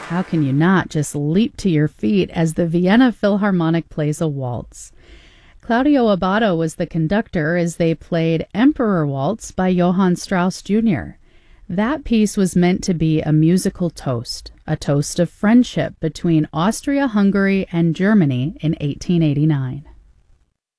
How can you not just leap to your feet as the Vienna Philharmonic plays a waltz? Claudio Abbado was the conductor as they played Emperor Waltz by Johann Strauss Jr. That piece was meant to be a musical toast, a toast of friendship between Austria-Hungary and Germany in 1889.